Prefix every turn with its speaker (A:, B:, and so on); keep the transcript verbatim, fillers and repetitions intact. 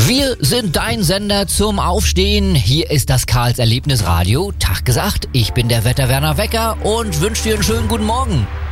A: Wir sind dein Sender zum Aufstehen. Hier ist das Karls Erlebnisradio. Tag gesagt, ich bin der Wetterwerner Wecker und wünsche dir einen schönen guten Morgen.